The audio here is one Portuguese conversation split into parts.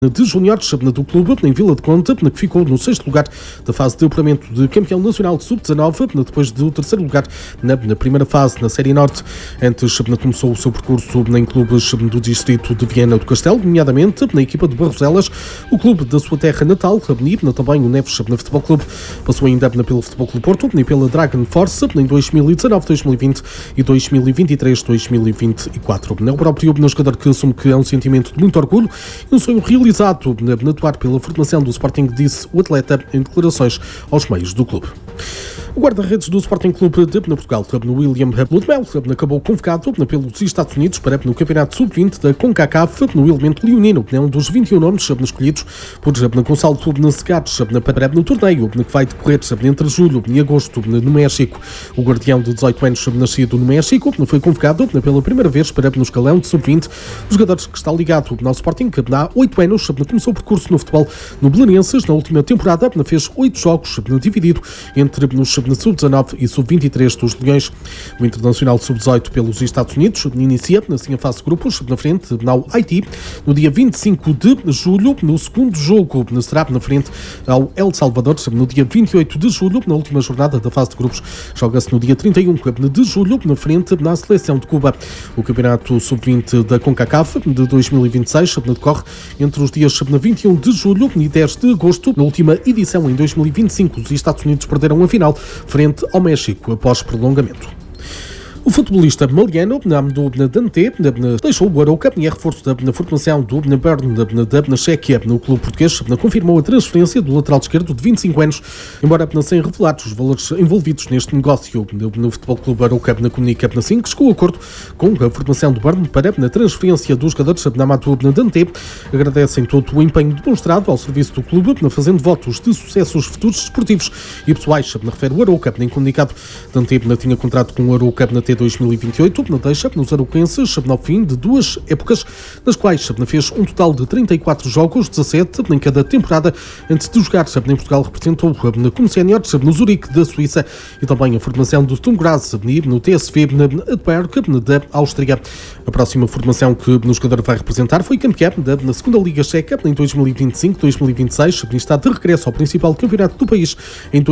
de juniores do clube em Vila de Conde, que ficou no 6º lugar da fase de apuramento de campeão nacional de sub-19, depois do 3º lugar na primeira fase na Série Norte. Antes começou o seu percurso em clubes do distrito de Viana do Castelo, nomeadamente na equipa de Barroselas, o clube da sua terra natal, também o Neves Futebol Clube. Passou ainda pelo Futebol Clube Porto e pela Dragon Force em 2019, 2020 e 2023, 2024. O próprio jogador que assume que é um sentimento de muito orgulho e um sonho realizado na atuar pela formação do Sporting, disse o atleta em declarações aos meios do clube. O guarda-redes do Sporting Clube de Portugal, William Ludmel, acabou convocado pelos Estados Unidos para no Campeonato Sub-20 da CONCACAF no elemento leonino, que é um dos 21 nomes escolhidos por Gonçalo Segares para no torneio que vai decorrer entre julho e agosto no México. O guardião de 18 anos, nascido no México, foi convocado pela primeira vez para no escalão de Sub-20. O jogador que está ligado ao Sporting há 8 anos começou o percurso no futebol no Belenenses. Na última temporada fez 8 jogos, dividido entre os Sub-19 e Sub-23 dos Leões. O Internacional Sub-18 pelos Estados Unidos inicia assim a fase de grupos na frente ao Haiti no dia 25 de julho. No segundo jogo será na frente ao El Salvador no dia 28 de julho. Na última jornada da fase de grupos joga-se no dia 31 de julho na frente à seleção de Cuba. O Campeonato Sub-20 da CONCACAF de 2026 decorre entre os dias 21 de julho e 10 de agosto. Na última edição, em 2025, os Estados Unidos perderam a final frente ao México após prolongamento. O futebolista maliano do Dante deixou o Arouca e é reforço da formação do Bern da Chequia. No clube português confirmou a transferência do lateral esquerdo de 25 anos, embora sem revelar os valores envolvidos neste negócio. No Futebol Clube Arouca comunica assim que chegou a acordo com a formação do Bern para a transferência dos jogadores na Matou Dante. Agradecem todo o empenho demonstrado ao serviço do clube, fazendo votos de sucessos futuros desportivos e pessoais. Refere o Arouca em comunicado. Dante tinha contrato com o Arouca até 2028, deixa nos arouquenses ao fim de 2 épocas, nas quais fez um total de 34 jogos, 17 em cada temporada. Antes de jogar em Portugal, representou como sénior no Zurique da Suíça e também a formação do Sturm Graz no TSV Adberg da Áustria. A próxima formação que o jogador vai representar foi campeão na segunda Liga Checa em 2025-2026 e está de regresso ao principal campeonato do país em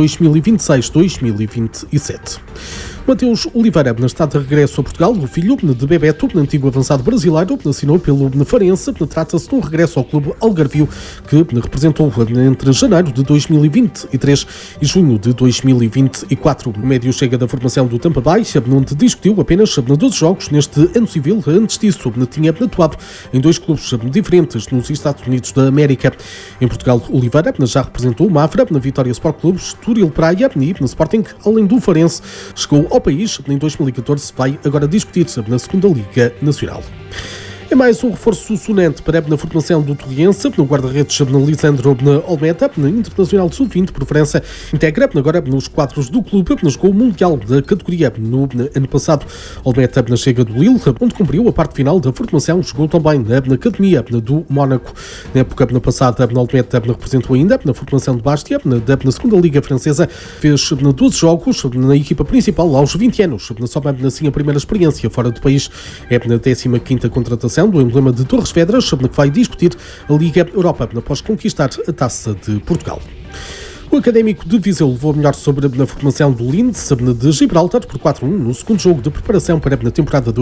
2026-2027. Mateus Oliveira está de regresso a Portugal. O filho de Bebeto, antigo avançado brasileiro, assinou pelo Farense. Trata-se de um regresso ao clube algarvio que representou entre janeiro de 2023 e junho de 2024. O médio chega da formação do Tampa Bay, onde discutiu apenas 12 jogos neste ano civil. Antes disso, tinha atuado em 2 clubes diferentes nos Estados Unidos da América. Em Portugal, Oliveira já representou o Mafra, na Vitória Sport Clube, Estoril Praia e no Sporting, além do Farense. Chegou ao país em 2014, vai agora discutir-se na segunda Liga Nacional. É mais um reforço sonante para a formação do Torriense. No guarda-redes Lisandro Olmeta, na Internacional de Sub-20 por França, integra agora nos quadros do clube, jogou o Mundial da categoria no ano passado. Olmeta chega do Lille, onde cumpriu a parte final da formação, jogou também na academia do Mónaco. Na época passada, Olmeta representou ainda na formação de Bastia, na segunda Liga Francesa, fez 12 jogos na equipa principal aos 20 anos. Só assim a primeira experiência fora do país. É na 15ª contratação do emblema de Torres Vedras, que vai discutir a Liga Europa após conquistar a Taça de Portugal. O Académico de Viseu levou melhor sobre a formação do Linz de Gibraltar por 4-1 no segundo jogo de preparação para a temporada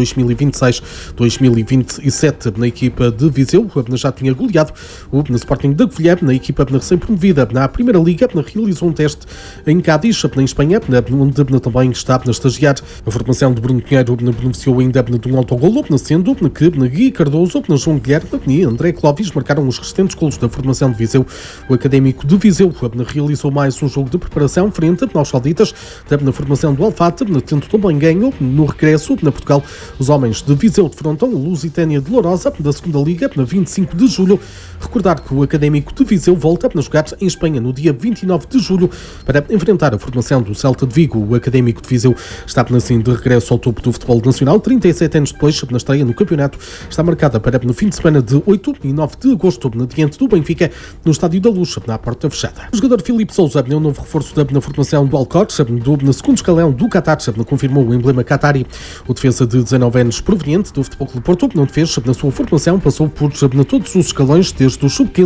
2026-2027. Na equipa de Viseu já tinha goleado o Sporting da Covilhã. Na equipa recém-promovida na Primeira Liga realizou um teste em Cádiz, em Espanha, onde também está a estagiar. A formação de Bruno Pinheiro beneficiou ainda de um autogolo, sendo que Gui Cardoso, João Guilherme e André Clóvis marcaram os restantes golos da formação de Viseu. O Académico de Viseu realizou mais um jogo de preparação frente aos sauditas na formação do Alfate, tendo também ganho no regresso na Portugal. Os homens de Viseu defrontam o Lusitânia de Lourosa da segunda Liga na 25 de julho. Recordar que o Académico de Viseu volta a jogar em Espanha no dia 29 de julho para enfrentar a formação do Celta de Vigo. O Académico de Viseu está assim de regresso ao topo do futebol nacional, 37 anos depois, na estreia no campeonato. Está marcada para no fim de semana de 8 e 9 de agosto, diante do Benfica, no Estádio da Luz, na porta fechada. O jogador Filipe Filipe Sousa, o novo reforço na formação do Alcote, no segundo escalão do Qatar, confirmou o emblema qatari. O defesa de 19 anos proveniente do Futebol Clube do Porto, não fez na sua formação, passou por todos os escalões, desde o sub-15